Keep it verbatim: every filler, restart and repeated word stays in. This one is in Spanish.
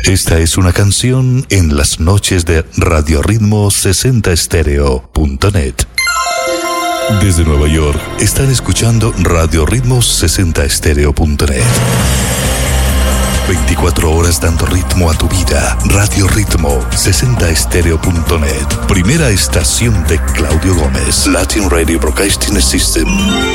Esta es una canción en las noches de Radio Ritmo sesenta estéreo punto net. Desde Nueva York están escuchando Radio Ritmo sesenta estéreo punto net. veinticuatro horas dando ritmo a tu vida. Radio Ritmo sesenta estéreo punto net. Primera estación de Claudio Gómez. Latin Radio Broadcasting System.